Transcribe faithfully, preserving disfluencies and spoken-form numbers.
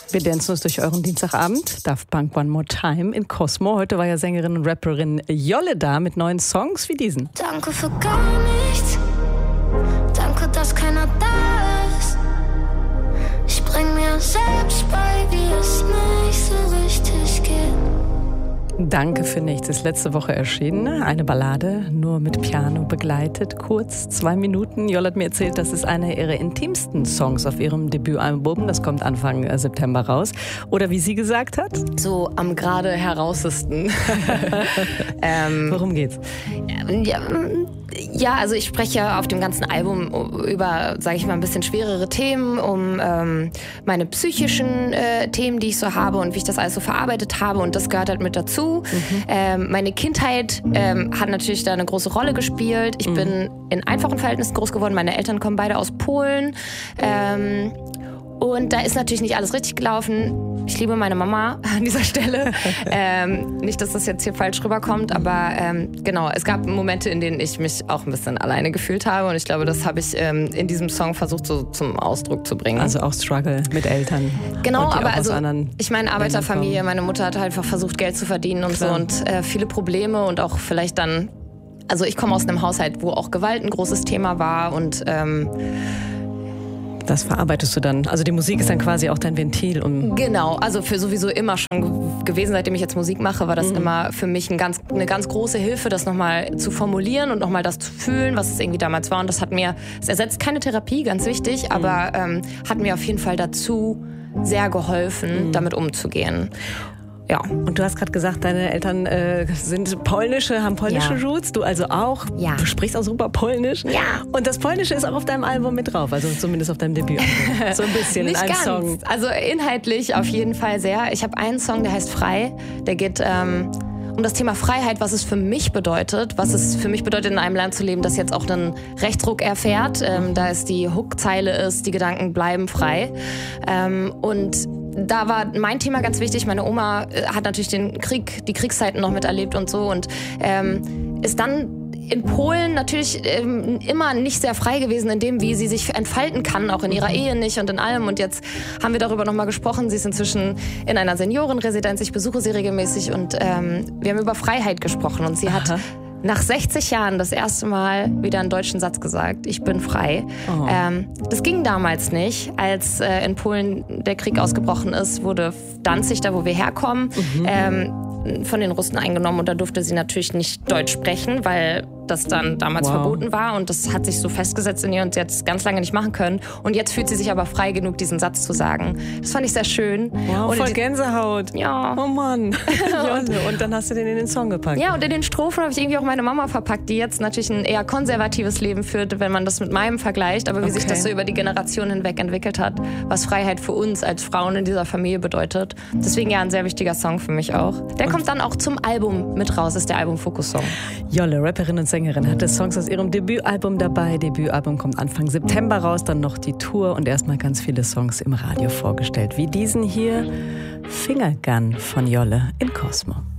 Wir dancen uns durch euren Dienstagabend. Daft Punk One More Time in Cosmo. Heute war ja Sängerin und Rapperin Jolle da mit neuen Songs wie diesen. Danke für gar nichts. Danke, dass keiner da ist. Ich bring mir selbst bei, wie es nicht so richtig geht. Danke für nichts ist letzte Woche erschienen. Eine Ballade, nur mit Piano begleitet. Kurz, zwei Minuten. Jolle hat mir erzählt, das ist einer ihrer intimsten Songs auf ihrem Debütalbum. Das kommt Anfang September raus. Oder wie sie gesagt hat? So am gerade herausesten. ähm, Worum geht's? Ja, ja, also ich spreche auf dem ganzen Album über, sage ich mal, ein bisschen schwerere Themen, um ähm, meine psychischen äh, Themen, die ich so habe und wie ich das alles so verarbeitet habe. Und das gehört halt mit dazu. Mhm. Ähm, meine Kindheit ähm, hat natürlich da eine große Rolle gespielt. Ich mhm. bin in einfachen Verhältnissen groß geworden. Meine Eltern kommen beide aus Polen. Ähm, und da ist natürlich nicht alles richtig gelaufen. Ich liebe meine Mama an dieser Stelle. ähm, nicht, dass das jetzt hier falsch rüberkommt, aber ähm, genau, es gab Momente, in denen ich mich auch ein bisschen alleine gefühlt habe. Und ich glaube, das habe ich ähm, in diesem Song versucht so zum Ausdruck zu bringen. Also auch Struggle mit Eltern. Genau, aber also ich meine Arbeiterfamilie, meine Mutter hat halt einfach versucht, Geld zu verdienen und Klar. so und äh, viele Probleme und auch vielleicht dann, also ich komme aus einem Haushalt, wo auch Gewalt ein großes Thema war und ähm, das verarbeitest du dann. Also die Musik ist dann quasi auch dein Ventil. Um genau, also für sowieso immer schon gewesen, seitdem ich jetzt Musik mache, war das mhm. immer für mich ein ganz, eine ganz große Hilfe, das nochmal zu formulieren und nochmal das zu fühlen, was es irgendwie damals war. Und das hat mir, es ersetzt keine Therapie, ganz wichtig, aber ähm, hat mir auf jeden Fall dazu sehr geholfen, mhm. damit umzugehen. Ja. Und du hast gerade gesagt, deine Eltern äh, sind polnische, haben polnische ja. Roots, du also auch. Ja. Du sprichst auch super Polnisch. Ja. Und das Polnische ist auch auf deinem Album mit drauf, also zumindest auf deinem Debütalbum. So ein bisschen Nicht in einem ganz. Song. Also inhaltlich auf jeden Fall sehr. Ich habe einen Song, der heißt Frei. Der geht ähm, um das Thema Freiheit, was es für mich bedeutet, was es für mich bedeutet, in einem Land zu leben, das jetzt auch einen Rechtsruck erfährt. Ähm, da ist die Hookzeile ist, die Gedanken bleiben frei. Ähm, und da war mein Thema ganz wichtig. Meine Oma hat natürlich den Krieg, die Kriegszeiten noch miterlebt und so und ähm, ist dann in Polen natürlich ähm, immer nicht sehr frei gewesen in dem, wie sie sich entfalten kann, auch in ihrer Ehe nicht und in allem. Und jetzt haben wir darüber nochmal gesprochen. Sie ist inzwischen in einer Seniorenresidenz. Ich besuche sie regelmäßig und ähm, wir haben über Freiheit gesprochen. Und sie hat Aha. nach sechzig Jahren das erste Mal wieder einen deutschen Satz gesagt. Ich bin frei. Oh. Ähm, das ging damals nicht. Als äh, in Polen der Krieg ausgebrochen ist, wurde Danzig, da wo wir herkommen, mhm. ähm, von den Russen eingenommen. Und da durfte sie natürlich nicht Deutsch sprechen, weil das dann damals wow. verboten war. Und das hat sich so festgesetzt in ihr und sie hat es ganz lange nicht machen können. Und jetzt fühlt sie sich aber frei genug, diesen Satz zu sagen. Das fand ich sehr schön. Wow, und voll Gänsehaut. Ja. Oh Mann. Und dann hast du den in den Song gepackt. Ja, und in den Strophen habe ich irgendwie auch meine Mama verpackt, die jetzt natürlich ein eher konservatives Leben führt, wenn man das mit meinem vergleicht. Aber wie okay. sich das so über die Generation hinweg entwickelt hat, was Freiheit für uns als Frauen in dieser Familie bedeutet. Deswegen ja ein sehr wichtiger Song für mich auch. Der und kommt dann auch zum Album mit raus, ist der Album-Fokus-Song. Jolle, Rapperin und Sängerin, hatte Songs aus ihrem Debütalbum dabei. Debütalbum kommt Anfang September raus, dann noch die Tour und erstmal ganz viele Songs im Radio vorgestellt. Wie diesen hier, Fingergun von Jolle in Cosmo.